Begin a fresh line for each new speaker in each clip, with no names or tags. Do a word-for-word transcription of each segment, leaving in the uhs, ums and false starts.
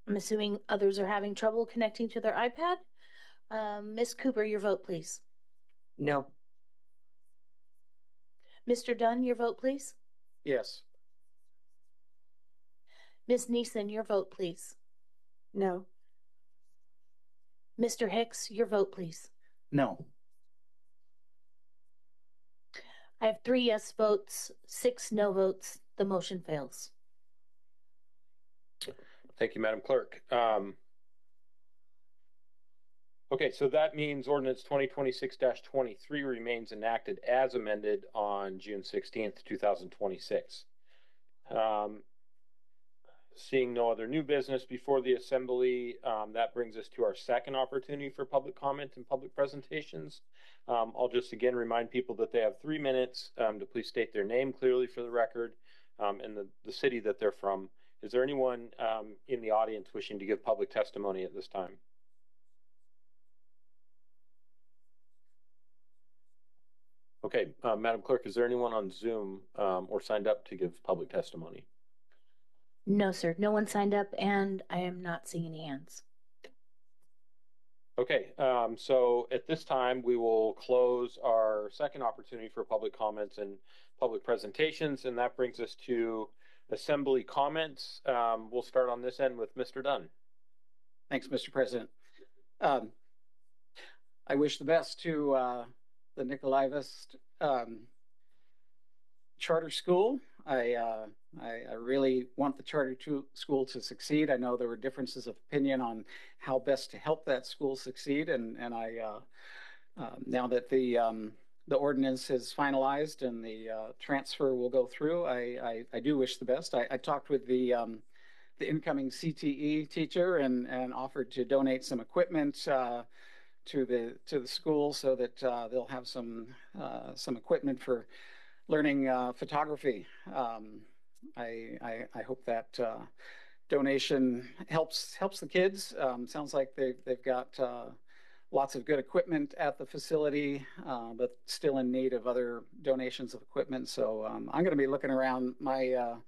I'm assuming others are having trouble connecting to their iPad. Um, Miss Cooper, your vote, please.
No.
Mister Dunn, your vote, please.
Yes.
Miss Neeson, your vote, please.
No.
Mister Hicks, your vote, please.
No.
I have three yes votes, six no votes. The motion fails.
Thank you, Madam Clerk. Um, okay, so that means ordinance twenty twenty-six dash twenty-three remains enacted as amended on June sixteenth, two thousand twenty-six. Um, seeing no other new business before the assembly, um, that brings us to our second opportunity for public comment and public presentations. Um, I'll just again remind people that they have three minutes um, to please state their name clearly for the record um, and the, the city that they're from. Is there anyone um, in the audience wishing to give public testimony at this time? Okay, uh, Madam Clerk, is there anyone on Zoom um, or signed up to give public testimony?
No, sir. No one signed up, and I am not seeing any hands.
Okay, um, so at this time, we will close our second opportunity for public comments and public presentations, and that brings us to assembly comments. Um, we'll start on this end with Mister Dunn.
Thanks, Mister President. Um, I wish the best to uh, the Nikolaevist um, charter school. I, uh, I, I really want the charter to, school to succeed. I know there were differences of opinion on how best to help that school succeed, and and I uh, uh, now that the um, the ordinance is finalized and the uh, transfer will go through, I, I, I do wish the best. I, I talked with the um, the incoming C T E teacher and and offered to donate some equipment uh, to the to the school so that uh, they'll have some uh, some equipment for learning uh, photography. Um, I, I, I hope that uh, donation helps helps the kids. Um, sounds like they've they've got uh, lots of good equipment at the facility, uh, but still in need of other donations of equipment. So um, I'm going to be looking around my uh,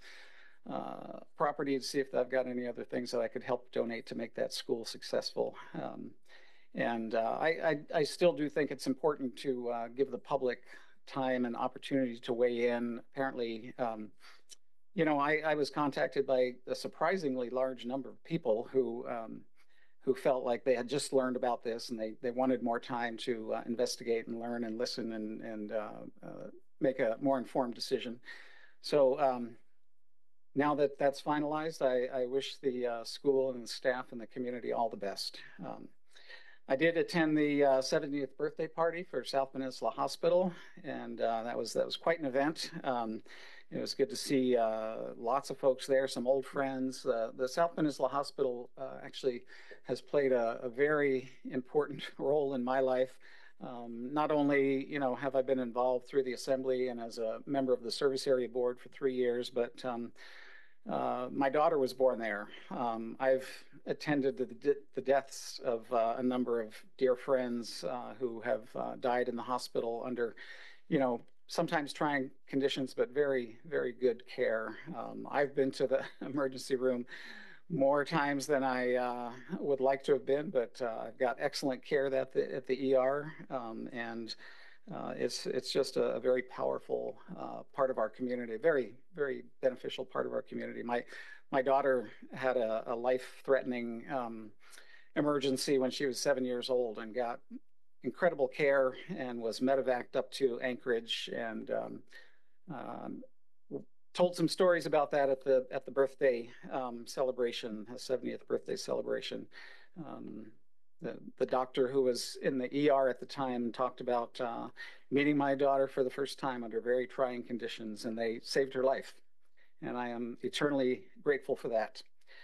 uh, property to see if I've got any other things that I could help donate to make that school successful. Um, and uh, I, I, I still do think it's important to uh, give the public time and opportunity to weigh in. Apparently, um, you know, I, I was contacted by a surprisingly large number of people who um, who felt like they had just learned about this and they they wanted more time to uh, investigate and learn and listen and and uh, uh, make a more informed decision. So um, now that that's finalized, I, I wish the uh, school and the staff and the community all the best. Um, I did attend the uh, seventieth birthday party for South Peninsula Hospital, and uh, that was that was quite an event. Um, it was good to see uh, lots of folks there, some old friends. Uh, the South Peninsula Hospital uh, actually has played a, a very important role in my life. Um, not only, you know, have I been involved through the assembly and as a member of the service area board for three years, but um, uh, my daughter was born there. Um, I've attended the, the deaths of uh, a number of dear friends uh, who have uh, died in the hospital under, you know, sometimes trying conditions, but very, very good care. Um, I've been to the emergency room more times than I uh, would like to have been, but uh, I've got excellent care at the at the E R, um, and uh, it's it's just a, a very powerful uh, part of our community, a very very beneficial part of our community. My my daughter had a, a life-threatening um, emergency when she was seven years old and got incredible care and was medevaced up to Anchorage and um, um, told some stories about that at the at the birthday um, celebration, the seventieth birthday celebration. Um, the, the doctor who was in the E R at the time talked about uh, meeting my daughter for the first time under very trying conditions, and they saved her life. And I am eternally grateful for that.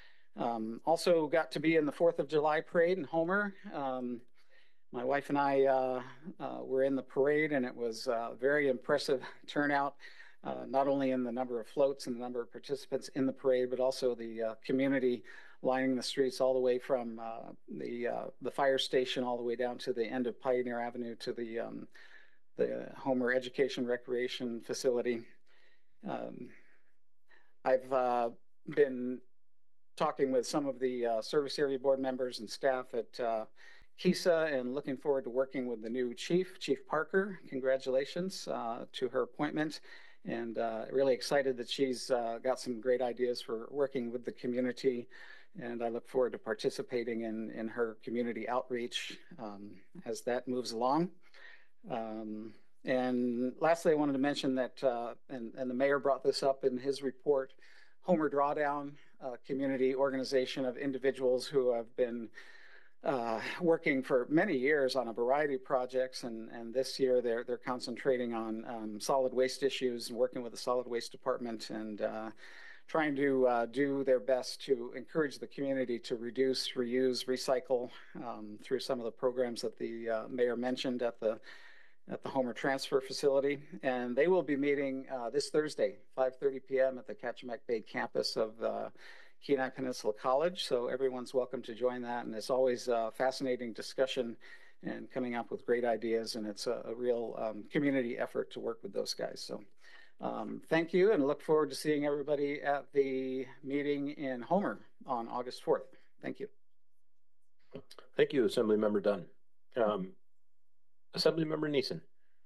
Um, also got to be in the fourth of July parade in Homer. Um, my wife and I uh, uh, were in the parade, and it was a very impressive turnout. Uh, not only in the number of floats and the number of participants in the parade, but also the uh, community lining the streets all the way from uh, the uh, the fire station all the way down to the end of Pioneer Avenue to the um, the Homer Education Recreation Facility. Um, I've uh, been talking with some of the uh, service area board members and staff at uh, KISA and looking forward to working with the new chief, Chief Parker. Congratulations uh, to her appointment, and uh, really excited that she's uh, got some great ideas for working with the community. And I look forward to participating in, in her community outreach um, as that moves along. Um, and lastly, I wanted to mention that, uh, and, and the mayor brought this up in his report, Homer Drawdown, a community organization of individuals who have been uh, working for many years on a variety of projects. And, and this year they're, they're concentrating on um, solid waste issues and working with the solid waste department and uh, trying to uh, do their best to encourage the community to reduce, reuse, recycle um, through some of the programs that the uh, mayor mentioned at the at the Homer Transfer Facility. And they will be meeting uh, this Thursday, five thirty p m at the Kachemak Bay campus of uh, Kenai Peninsula College. So everyone's welcome to join that. And it's always a fascinating discussion and coming up with great ideas. And it's a, a real um, community effort to work with those guys. So um, thank you, and look forward to seeing everybody at the meeting in Homer on August fourth. Thank you.
Thank you, Assemblymember Dunn. Um, Assemblymember Neeson.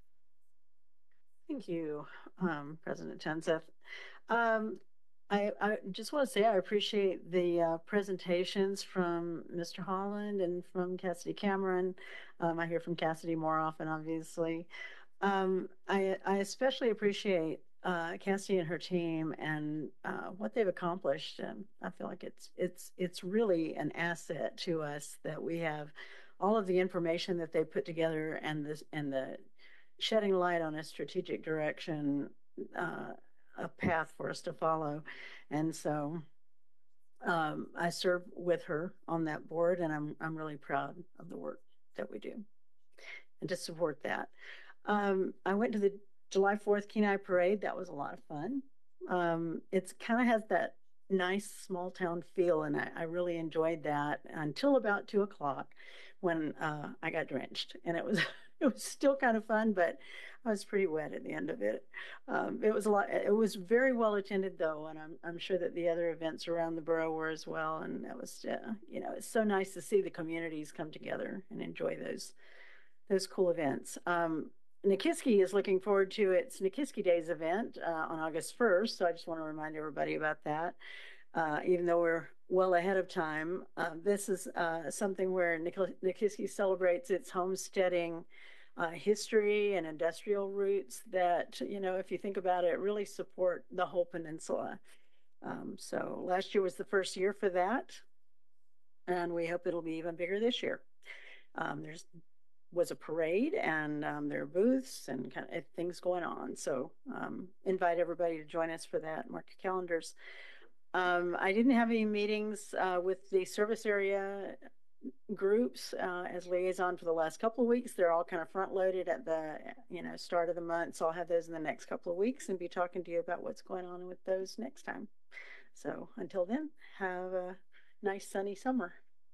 Thank you, um, President Tenseth. Um, I, I just want to say I appreciate the uh, presentations from Mister Holland and from Cassidy Cameron. Um, I hear from Cassidy more often, obviously. Um, I, I especially appreciate uh, Cassidy and her team and uh, what they've accomplished. And I feel like it's it's it's really an asset to us that we have all of the information that they put together and this and the shedding light on a strategic direction, uh, a path for us to follow. And so um, I serve with her on that board, and I'm I'm really proud of the work that we do and to support that. Um, I went to the July fourth Kenai Parade. That was a lot of fun. Um, it's kind of has that nice small town feel, and I, I really enjoyed that until about two o'clock when uh, I got drenched, and it was it was still kind of fun, but I was pretty wet at the end of it. Um, it was a lot. It was very well attended, though, and I'm I'm sure that the other events around the borough were as well. And it was, uh, you know, it's so nice to see the communities come together and enjoy those those cool events. Um, Nikiski is looking forward to its Nikiski Days event uh, on August first, so I just want to remind everybody about that. Uh, even though we're well ahead of time, uh, this is uh, something where Nik Nikiski celebrates its homesteading uh, history and industrial roots that, you know, if you think about it, really support the whole peninsula. Um, so last year was the first year for that, and we hope it'll be even bigger this year. Um, there's was a parade, and um, there are booths and kind of things going on. So um, invite everybody to join us for that. Mark your calendars. Um, I didn't have any meetings uh, with the service area groups uh, as liaison for the last couple of weeks. They're all kind of front loaded at the you know start of the month. So I'll have those in the next couple of weeks and be talking to you about what's going on with those next time. So until then, have a nice sunny summer.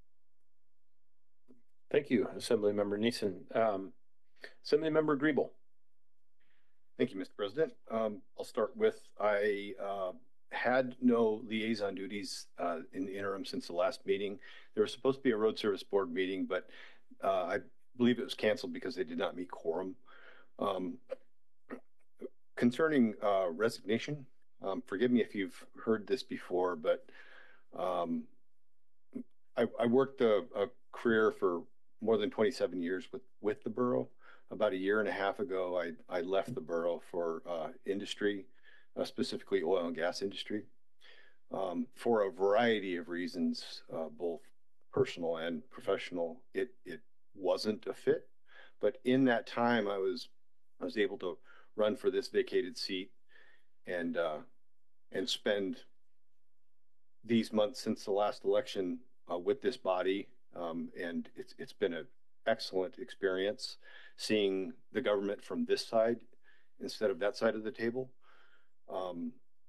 Thank you, Assemblymember Neeson. Um, Assemblymember Griebel.
Thank you, Mister President. Um, I'll start with, I uh, had no liaison duties uh, in the interim since the last meeting. There was supposed to be a road service board meeting, but uh, I believe it was canceled because they did not meet quorum. Um, concerning uh, resignation, um, forgive me if you've heard this before, but um, I, I worked a, a career for more than twenty-seven years with, with the borough. About a year and a half ago, I, I left the borough for uh, industry, uh, specifically oil and gas industry, um, for a variety of reasons, uh, both personal and professional. It, it wasn't a fit, but in that time, I was, I was able to run for this vacated seat and, uh, and spend these months since the last election uh, with this body. Um, and it's it's been an excellent experience seeing the government from this side instead of that side of the table. Um,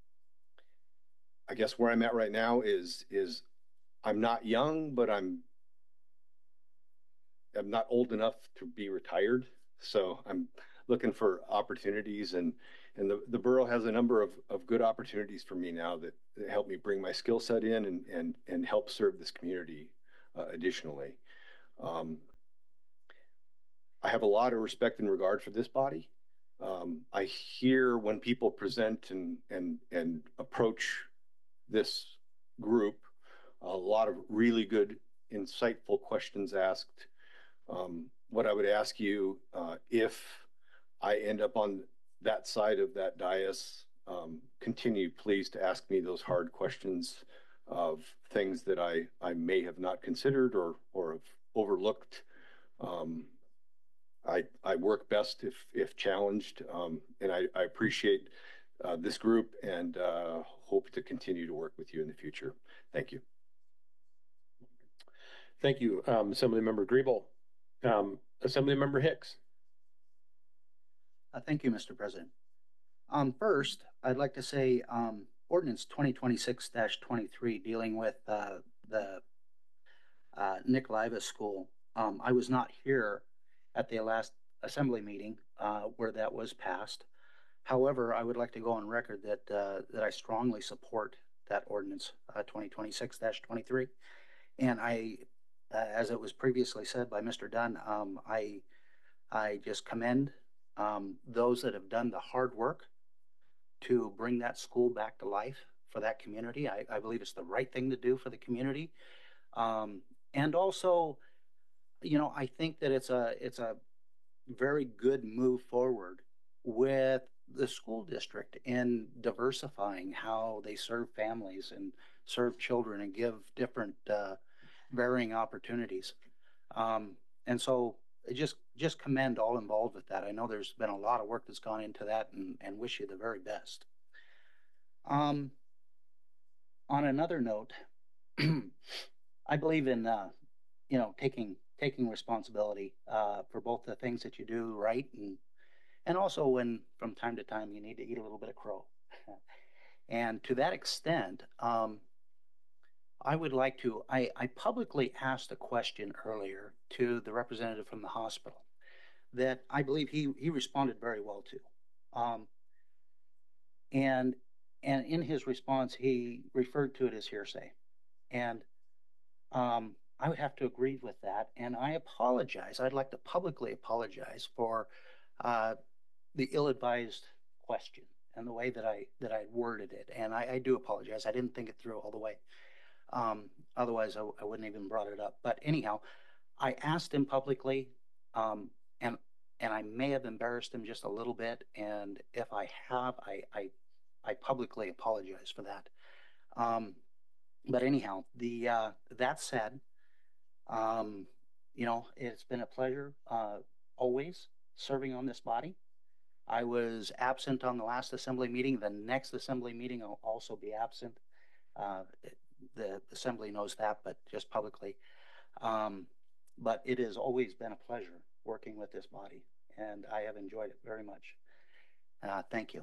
I guess where I'm at right now is is I'm not young, but I'm I'm not old enough to be retired. So I'm looking for opportunities, and and the, the borough has a number of, of good opportunities for me now that help me bring my skill set in and, and, and help serve this community uh, additionally. Um, I have a lot of respect and regard for this body. Um, I hear when people present and, and, and approach this group, a lot of really good, insightful questions asked. Um, what I would ask you, uh, if I end up on that side of that dais, um, continue please to ask me those hard questions of things that I, I may have not considered or, or have overlooked. Um, I, I work best if, if challenged, um, and I, I appreciate uh, this group and uh, hope to continue to work with you in the future. Thank you.
Thank you, um, Assemblymember Griebel. Um, Assemblymember Hicks.
Uh, thank you, Mister President. Um, first, I'd like to say um, Ordinance twenty twenty-six dash twenty-three dealing with uh, the uh, Nicolaiva School. Um, I was not here at the last assembly meeting uh, where that was passed. However, I would like to go on record that uh, that I strongly support that ordinance uh, twenty twenty-six dash twenty-three. And I, uh, as it was previously said by Mister Dunn, um, I, I just commend um, those that have done the hard work to bring that school back to life for that community. I, I believe it's the right thing to do for the community. Um, and also, you know, I think that it's a, it's a very good move forward with the school district in diversifying how they serve families and serve children and give different uh, varying opportunities. Um, and so I just just commend all involved with that. I know there's been a lot of work that's gone into that, and, and wish you the very best. Um, on another note, I believe in uh, you know taking taking responsibility uh, for both the things that you do right and and also when from time to time you need to eat a little bit of crow. And to that extent, um, I would like to, I, I publicly asked a question earlier to the representative from the hospital that I believe he, he responded very well to. Um, and, and in his response, he referred to it as hearsay. And um, I would have to agree with that. And I apologize. I'd like to publicly apologize for uh, the ill-advised question and the way that I that I worded it. And I, I do apologize. I didn't think it through all the way. Um, otherwise, I, I wouldn't even brought it up. But anyhow, I asked him publicly, um, and and I may have embarrassed him just a little bit. And if I have, I I, I publicly apologize for that. Um, but anyhow, the uh, that said, um, you know, it's been a pleasure uh, always serving on this body. I was absent on the last assembly meeting. The next assembly meeting I'll also be absent. Uh, the assembly knows that, but just publicly. Um, but it has always been a pleasure working with this body, and I have enjoyed it very much. Uh, thank you.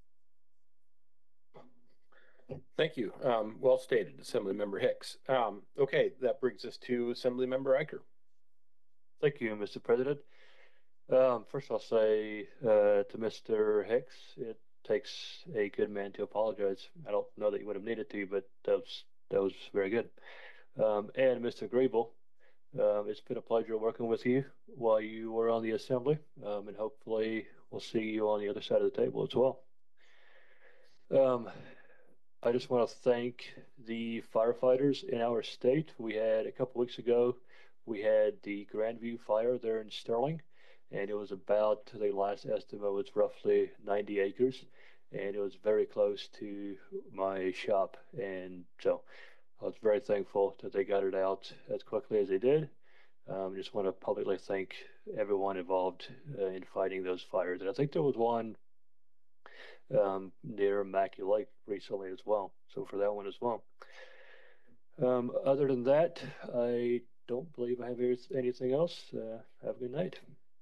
Thank you. Um, well stated, Assemblymember Hicks. Um, okay, that brings us to Assemblymember Eicher.
Thank you, Mister President. Um, first, I'll say uh, to Mister Hicks, it takes a good man to apologize. I don't know that you would have needed to, but that was that was very good. Um, and Mister Griebel, um, it's been a pleasure working with you while you were on the assembly, um, and hopefully we'll see you on the other side of the table as well. Um, I just want to thank the firefighters in our state. We had a couple weeks ago, we had the Grandview fire there in Sterling. And it was about, the last estimate was roughly ninety acres, and it was very close to my shop. And so I was very thankful that they got it out as quickly as they did. Um, I just want to publicly thank everyone involved uh, in fighting those fires. And I think there was one um, near Mackey Lake recently as well. So for that one as well. Um, other than that, I don't believe I have anything else. Uh, have a good night.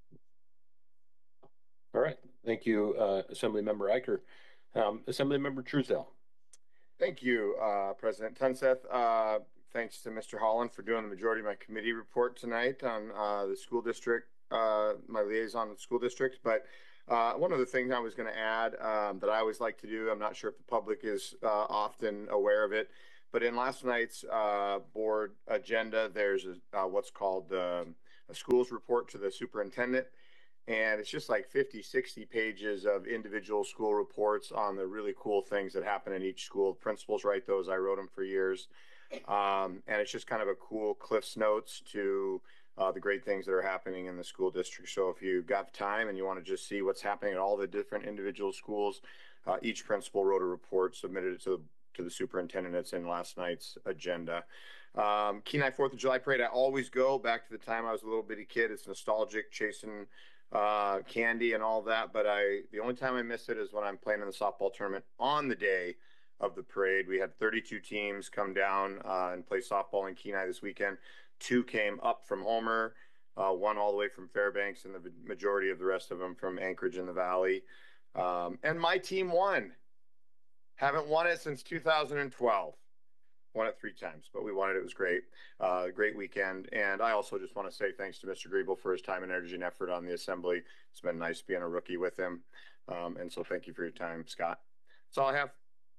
All right. Thank you, uh, Assemblymember Eicher. Um, Assemblymember Truesdale.
Thank you, uh, President Tunseth. Uh, thanks to Mister Holland for doing the majority of my committee report tonight on uh, the school district, uh, my liaison with the school district. But Uh, one of the things I was going to add um, that I always like to do, I'm not sure if the public is uh, often aware of it, but in last night's uh, board agenda, there's a, uh, what's called uh, a schools report to the superintendent. And it's just like fifty, sixty pages of individual school reports on the really cool things that happen in each school. Principals write those. I wrote them for years. Um, and it's just kind of a cool Cliff's Notes to uh, the great things that are happening in the school district. So if you've got time and you want to just see what's happening at all the different individual schools, uh, each principal wrote a report, submitted it to the, to the superintendent. It's in last night's agenda. Um, Kenai fourth of July Parade, I always go back to the time I was a little bitty kid. It's nostalgic, chasing uh, candy and all that. But I, the only time I miss it is when I'm playing in the softball tournament on the day of the parade. We had thirty-two teams come down uh, and play softball in Kenai this weekend. Two came up from Homer, uh, one all the way from Fairbanks, and the majority of the rest of them from Anchorage in the Valley. Um, and my team won. Haven't won it since two thousand twelve. Won it three times, but we won it. It was great. Uh, great weekend. And I also just want to say thanks to Mister Griebel for his time and energy and effort on the assembly. It's been nice being a rookie with him. Um, and so thank you for your time, Scott. That's all I have.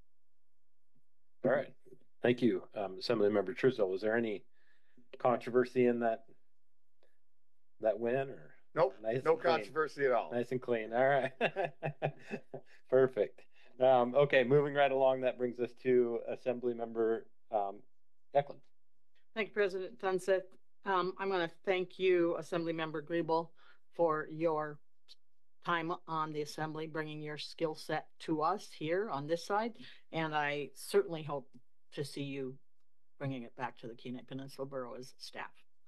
All right. Thank you, um, Assemblymember Truesdale. Was there any controversy in that that win, or
Nope,
nice
no
and clean?
controversy at all.
Nice and clean. All right. Perfect. Um, okay, moving right along, that brings us to Assemblymember um, Eklund.
Thank you, President Tunseth. Um, I'm going to thank you, Assemblymember Griebel, for your time on the Assembly, bringing your skill set to us here on this side. And I certainly hope to see you bringing it back to the Kenai Peninsula Borough as staff.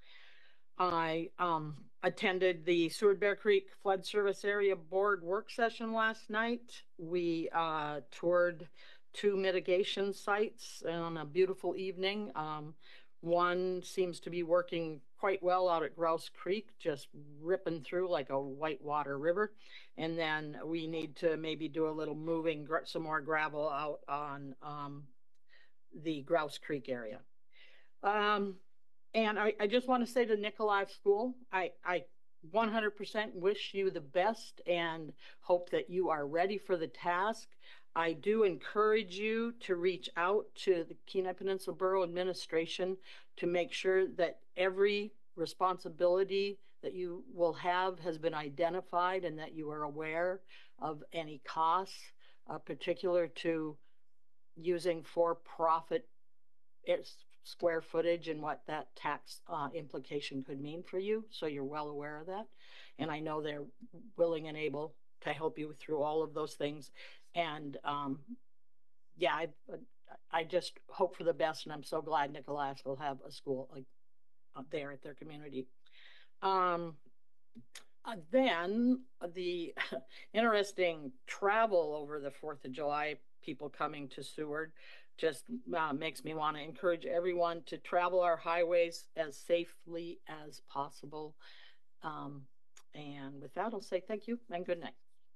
I um, attended the Seward Bear Creek Flood Service Area Board work session last night. We uh, toured two mitigation sites on a beautiful evening. Um, one seems to be working quite well out at Grouse Creek, just ripping through like a whitewater river. And then we need to maybe do a little moving, some more gravel out on um, the Grouse Creek area. Um, And I, I just want to say to Nikolai School, I, I one hundred percent wish you the best and hope that you are ready for the task. I do encourage you to reach out to the Kenai Peninsula Borough Administration to make sure that every responsibility that you will have has been identified and that you are aware of any costs, uh, particular to using for-profit square footage and what that tax uh, implication could mean for you. So you're well aware of that. And I know they're willing and able to help you through all of those things. And um, yeah, I, I just hope for the best. And I'm so glad Nicholas will have a school like uh, there at their community. Um, uh, then the interesting travel over the fourth of July, people coming to Seward, just uh, makes me want to encourage everyone to travel our highways as safely as possible. Um, and with that, I'll say thank you and good night.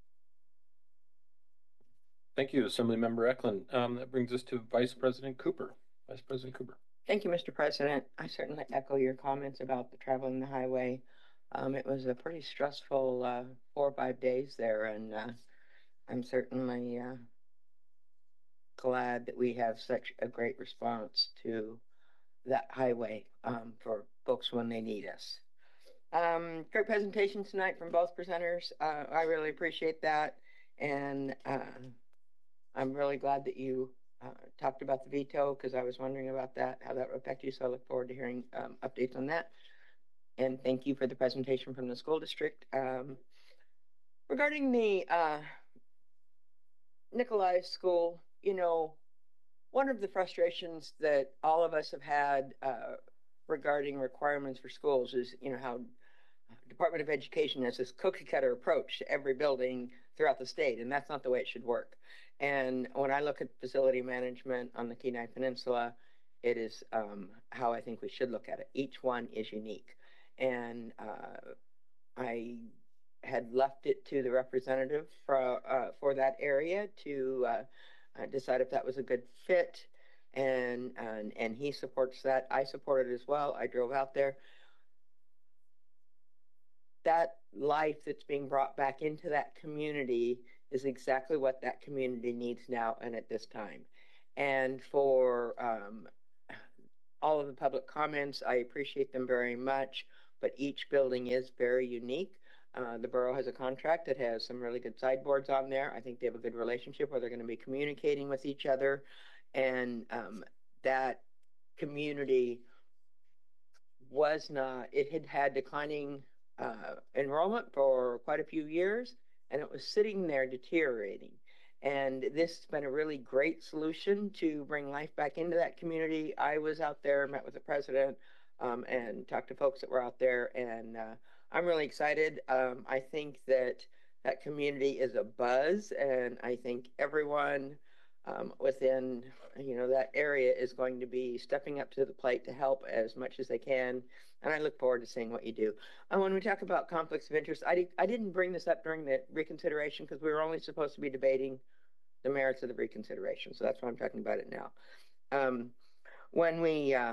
Thank you, Assemblymember Eklund. Um, that brings us to Vice President Cooper. Vice President Cooper.
Thank you, Mister President. I certainly echo your comments about the traveling the highway. Um, it was a pretty stressful uh, four or five days there, and uh, I'm certainly uh, glad that we have such a great response to that highway um, for folks when they need us. Um, great presentation tonight from both presenters. Uh, I really appreciate that, and uh, I'm really glad that you uh, talked about the veto, because I was wondering about that, how that would affect you, so I look forward to hearing um, updates on that. And thank you for the presentation from the school district. Um, regarding the uh, Nikolai School, you know, one of the frustrations that all of us have had uh, regarding requirements for schools is, you know, how Department of Education has this cookie cutter approach to every building throughout the state, and that's not the way it should work. And when I look at facility management on the Kenai Peninsula, it is um, how I think we should look at it. Each one is unique. And uh, I had left it to the representative for, uh, for that area to uh, uh, decide if that was a good fit. And, and, and he supports that. I support it as well. I drove out there. that life that's being brought back into that community is exactly what that community needs now and at this time. And for um, all of the public comments, I appreciate them very much, but each building is very unique. Uh, the borough has a contract that has some really good sideboards on there. I think they have a good relationship where they're going to be communicating with each other. And um, that community was not, it had had declining uh, enrollment for quite a few years, and it was sitting there deteriorating. And this has been a really great solution to bring life back into that community. I was out there, met with the president, um, and talked to folks that were out there, and uh, I'm really excited. Um, I think that that community is a buzz, and I think everyone um, within, you know, that area is going to be stepping up to the plate to help as much as they can. And I look forward to seeing what you do. And when we talk about conflicts of interest, I, di I didn't bring this up during the reconsideration because we were only supposed to be debating the merits of the reconsideration. So that's why I'm talking about it now. Um, when we uh,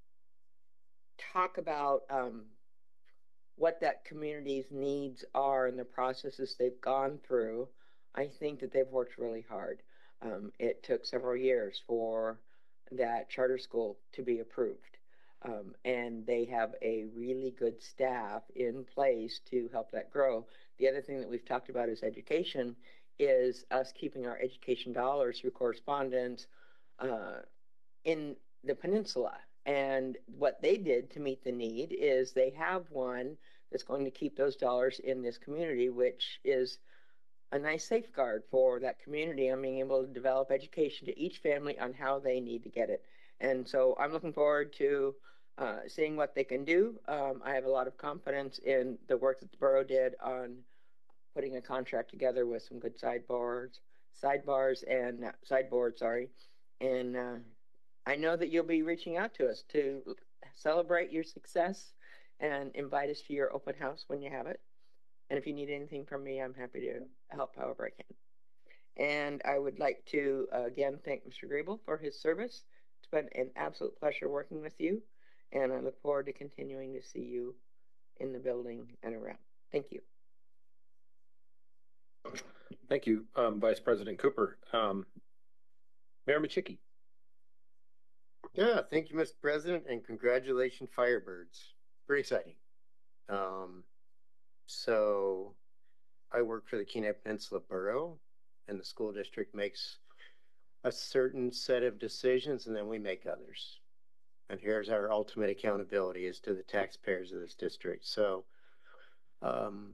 talk about um, what that community's needs are and the processes they've gone through, I think that they've worked really hard. Um, it took several years for that charter school to be approved. Um, and they have a really good staff in place to help that grow. The other thing that we've talked about is education, is us keeping our education dollars through correspondence uh, in the peninsula. And what they did to meet the need is they have one that's going to keep those dollars in this community, which is a nice safeguard for that community on being able to develop education to each family on how they need to get it. And so I'm looking forward to uh, seeing what they can do. Um, I have a lot of confidence in the work that the borough did on putting a contract together with some good sideboards, sidebars and uh, sideboards, sorry. And uh, I know that you'll be reaching out to us to celebrate your success and invite us to your open house when you have it. And if you need anything from me, I'm happy to help however I can. And I would like to uh, again thank Mister Grable for his service. It's been an absolute pleasure working with you, and I look forward to continuing to see you in the building and around. Thank you.
Thank you, um, Vice President Cooper. Um, Mayor Machicki.
Yeah, thank you, Mister President, and congratulations, Firebirds. Very exciting. Um, so I work for the Kenai Peninsula Borough, and the school district makes a certain set of decisions, and then we make others. And here's our ultimate accountability is to the taxpayers of this district. So um,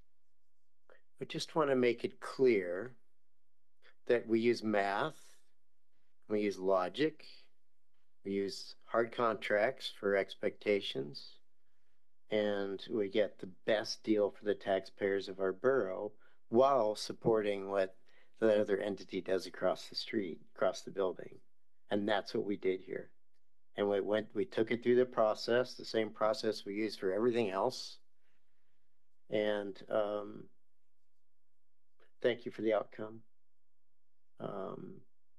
I just want to make it clear that we use math, we use logic, we use hard contracts for expectations, and we get the best deal for the taxpayers of our borough while supporting what the other entity does across the street, across the building. And that's what we did here. And we went, we took it through the process, the same process we use for everything else. And um, thank you for the outcome. Um,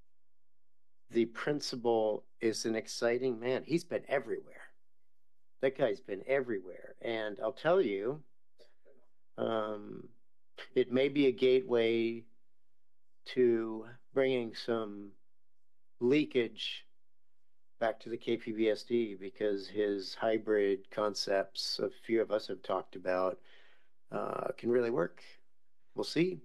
the principal is an exciting man. He's been everywhere. That guy's been everywhere. And I'll tell you, um, it may be a gateway to bringing some leakage back to the K P B S D, because his hybrid concepts a few of us have talked about uh, can really work. We'll see.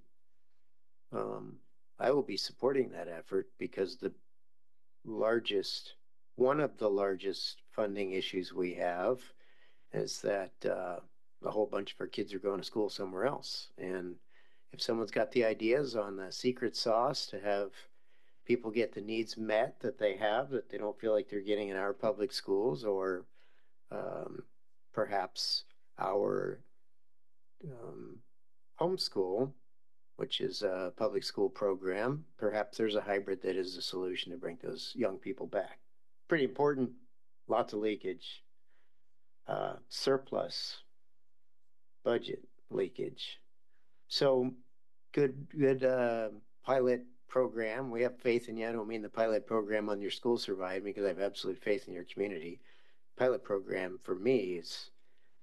Um, I will be supporting that effort because the largest, one of the largest funding issues we have is that uh, a whole bunch of our kids are going to school somewhere else. And if someone's got the ideas on the secret sauce to have people get the needs met that they have, that they don't feel like they're getting in our public schools, or um, perhaps our um, homeschool, which is a public school program, perhaps there's a hybrid that is a solution to bring those young people back. Pretty important, lots of leakage, uh, surplus, budget leakage. So good, good uh, pilot program. We have faith in you. I don't mean the pilot program on your school survived, because I have absolute faith in your community. Pilot program for me is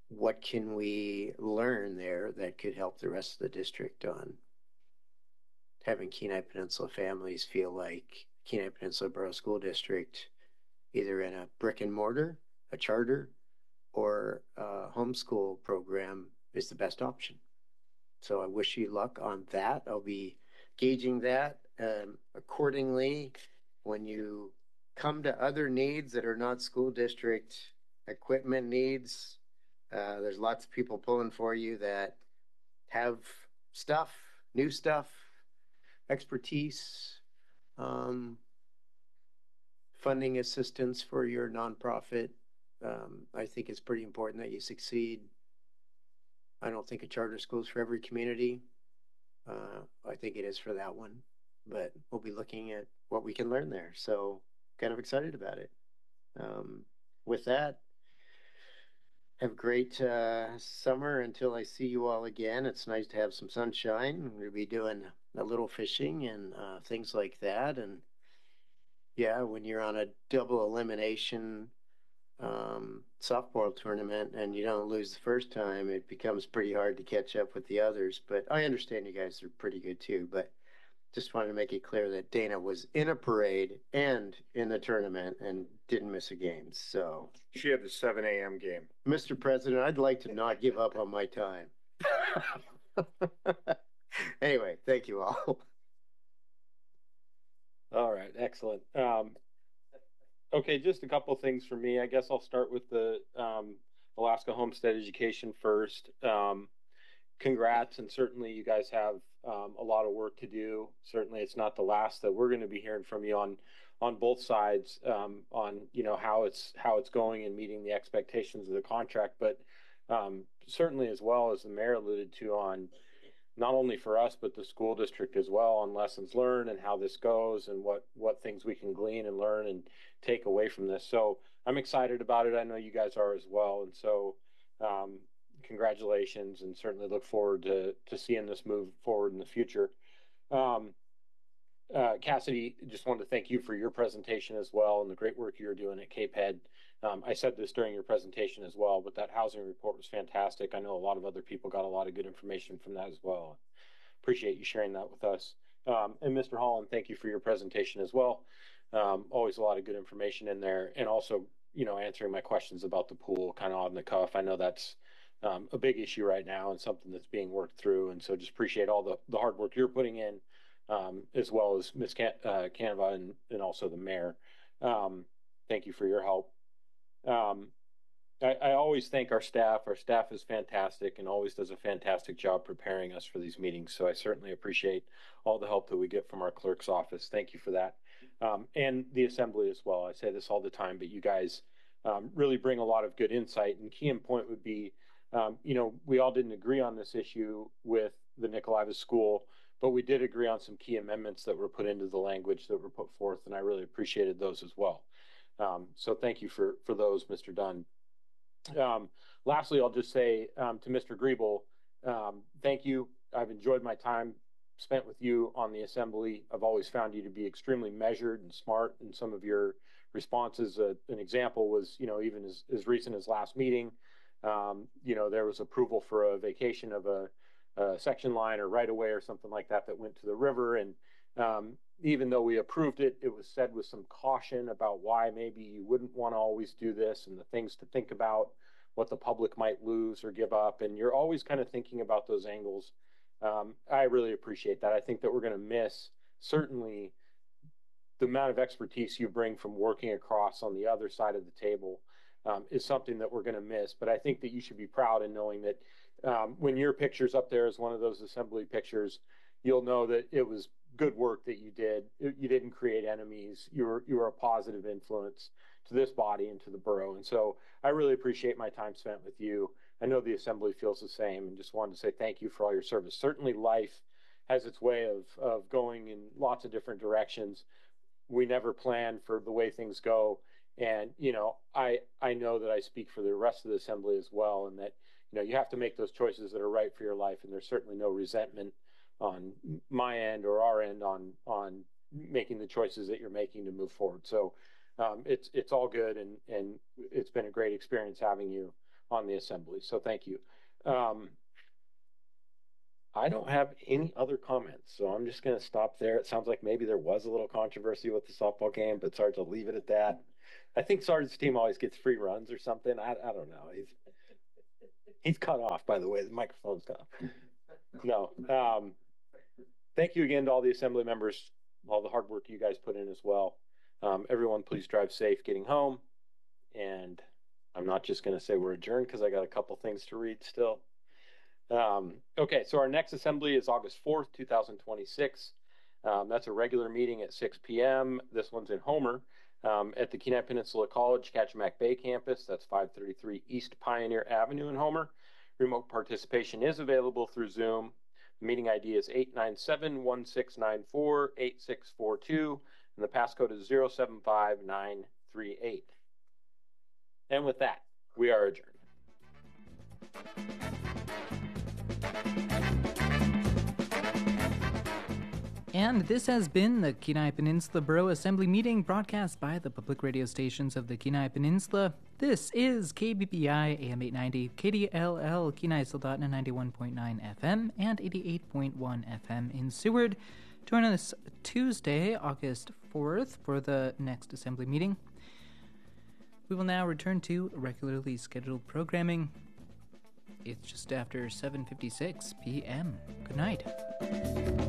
what can we learn there that could help the rest of the district on having Kenai Peninsula families feel like Kenai Peninsula Borough School District, either in a brick and mortar, a charter, or a homeschool program, is the best option. So I wish you luck on that. I'll be gauging that um, accordingly when you come to other needs that are not school district equipment needs. Uh, there's lots of people pulling for you that have stuff, new stuff, expertise, um, funding assistance for your nonprofit. Um, I think it's pretty important that you succeed. I don't think a charter school is for every community. Uh, I think it is for that one, but we'll be looking at what we can learn there. So kind of excited about it. Um, with that, have a great uh, summer until I see you all again. It's nice to have some sunshine. We'll be doing a little fishing and uh, things like that. And yeah, when you're on a double elimination um, softball tournament and you don't lose the first time, it becomes pretty hard to catch up with the others. But I understand you guys are pretty good too. But just wanted to make it clear that Dana was in a parade and in the tournament and didn't miss a game. So
She had the seven a.m. game.
Mister President, I'd like to not give up on my time. Anyway, thank you all.
All right, excellent. Um, okay, just a couple things for me. I guess I'll start with the um, Alaska Homestead Education first. Um, congrats, and certainly you guys have um, a lot of work to do. Certainly, it's not the last that we're going to be hearing from you on on both sides um, on you know how it's how it's going and meeting the expectations of the contract, but um, certainly as well as the mayor alluded to on not only for us but the school district as well on lessons learned and how this goes and what what things we can glean and learn and take away from this. So I'm excited about it. I know you guys are as well, and so um, congratulations, and certainly look forward to to seeing this move forward in the future. Um, uh, Cassidy, just wanted to thank you for your presentation as well and the great work you're doing at Cape Head. Um, I said this during your presentation as well, but that housing report was fantastic. I know a lot of other people got a lot of good information from that as well. Appreciate you sharing that with us. Um, and Mister Holland, thank you for your presentation as well. Um, always a lot of good information in there, and also, you know, answering my questions about the pool kind of on the cuff. I know that's um, a big issue right now and something that's being worked through. And so just appreciate all the, the hard work you're putting in, um, as well as Miz Can- uh, Canova and, and also the mayor. Um, thank you for your help. Um, I, I always thank our staff. Our staff is fantastic and always does a fantastic job preparing us for these meetings. So I certainly appreciate all the help that we get from our clerk's office. Thank you for that. Um, and the assembly as well. I say this all the time, but you guys um, really bring a lot of good insight. And key in point would be, um, you know, we all didn't agree on this issue with the Nicolaiva School, but we did agree on some key amendments that were put into the language that were put forth, and I really appreciated those as well. Um, so thank you for, for those, Mister Dunn. Um, lastly, I'll just say um, to Mister Griebel, um, thank you. I've enjoyed my time spent with you on the assembly. I've always found you to be extremely measured and smart in some of your responses. Uh, an example was, you know, even as, as recent as last meeting, um, you know, there was approval for a vacation of a, a section line or right of way or something like that that went to the river. And um, even though we approved it, it was said with some caution about why maybe you wouldn't want to always do this and the things to think about, what the public might lose or give up. And you're always kind of thinking about those angles. Um, I really appreciate that. I think that we're going to miss certainly the amount of expertise you bring from working across on the other side of the table um, is something that we're going to miss. But I think that you should be proud in knowing that um, when your picture's up there as one of those assembly pictures, you'll know that it was good work that you did. You didn't create enemies. You were, you were a positive influence to this body and to the borough. And so I really appreciate my time spent with you. I know the assembly feels the same, and just wanted to say thank you for all your service. Certainly life has its way of, of going in lots of different directions. We never plan for the way things go. And, you know, I, I know that I speak for the rest of the assembly as well, and that, you know, you have to make those choices that are right for your life. And there's certainly no resentment on my end or our end on, on making the choices that you're making to move forward. So um, it's, it's all good. And, and it's been a great experience having you on the assembly. So thank you. Um, I don't have any other comments, so I'm just going to stop there. It sounds like maybe there was a little controversy with the softball game, but sorry to leave it at that. I think Sarge's team always gets free runs or something. I, I don't know. He's he's cut off, by the way. The microphone's cut off. No. Um, thank you again to all the assembly members, all the hard work you guys put in as well. Um, everyone, please drive safe getting home. And I'm not just going to say we're adjourned because I got a couple things to read still. Um, okay, so our next assembly is August fourth, two thousand twenty-six. Um, that's a regular meeting at six p m This one's in Homer um, at the Kenai Peninsula College, Kachemak Bay campus. That's five thirty-three East Pioneer Avenue in Homer. Remote participation is available through Zoom. The meeting I D is eight nine seven, one six nine four, eight six four two, and the passcode is zero seven five nine three eight. And with that, we are adjourned.
And this has been the Kenai Peninsula Borough Assembly meeting broadcast by the public radio stations of the Kenai Peninsula. This is K B P I A M eight ninety, K D L L, Kenai Soldotna ninety-one point nine F M, and eighty-eight point one F M in Seward. Join us Tuesday, August fourth, for the next assembly meeting. We will now return to regularly scheduled programming. It's just after seven fifty-six p m Good night.